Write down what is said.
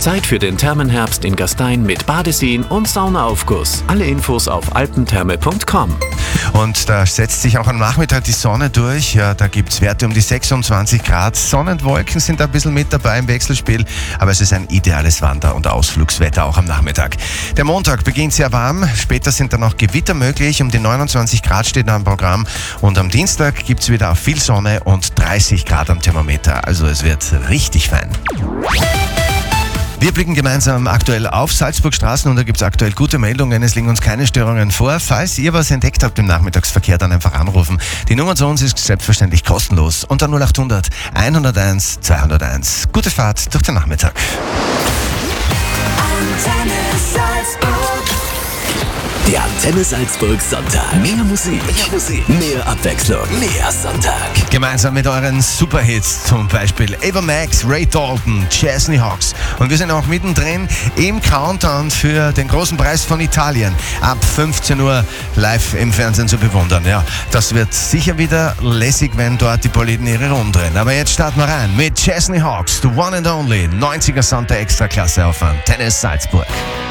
Zeit für den Thermenherbst in Gastein mit Badeseen und Saunaaufguss. Alle Infos auf alpentherme.com. Und da setzt sich auch am Nachmittag die Sonne durch. Ja, da gibt es Werte um die 26 Grad. Sonne und Wolken sind ein bisschen mit dabei im Wechselspiel, aber es ist ein ideales Wander- und Ausflugswetter auch am Nachmittag. Der Montag beginnt sehr warm, später sind dann noch Gewitter möglich. Um die 29 Grad steht noch im Programm. Und am Dienstag gibt es wieder viel Sonne und 30 Grad am Thermometer. Also es wird richtig fein. Wir blicken gemeinsam aktuell auf Salzburgstraßen und da gibt es aktuell gute Meldungen. Es liegen uns keine Störungen vor. Falls ihr was entdeckt habt im Nachmittagsverkehr, dann einfach anrufen. Die Nummer zu uns ist selbstverständlich kostenlos. Unter 0800 101 201. Gute Fahrt durch den Nachmittag. Der Antenne Salzburg Sonntag. Mehr Musik, mehr Abwechslung, mehr Sonntag. Gemeinsam mit euren Superhits, zum Beispiel Ava Max, Ray Dalton, Chesney Hawks. Und wir sind auch mittendrin im Countdown für den großen Preis von Italien. Ab 15 Uhr live im Fernsehen zu bewundern. Ja, das wird sicher wieder lässig, wenn dort die Boliden ihre Runden drehen. Aber jetzt starten wir rein mit Chesney Hawks, The One and Only, 90er Sonntag Extraklasse auf Antenne Salzburg.